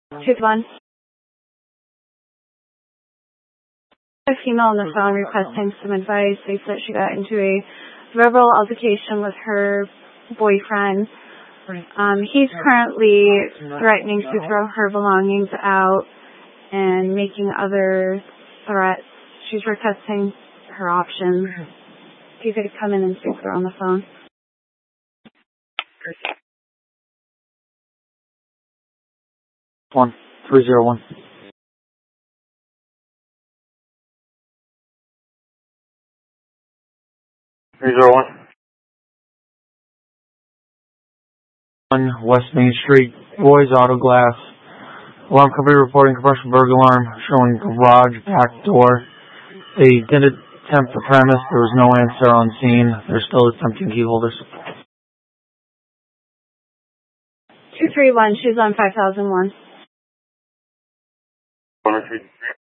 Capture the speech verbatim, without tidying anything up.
Two one. A female on the phone requesting some advice. They said she got into a verbal altercation with her boyfriend. Um, he's currently threatening to throw her belongings out and making other threats. She's requesting her options. If you could come in and speak with her on the phone. One three zero one. Three zero one. One West Main Street, Roy's Auto Glass. Alarm company reporting commercial burglar alarm showing garage back door. They did attempt the premise. There was no answer on scene. They're still attempting key holders. Two three one. She's on five thousand one. One three.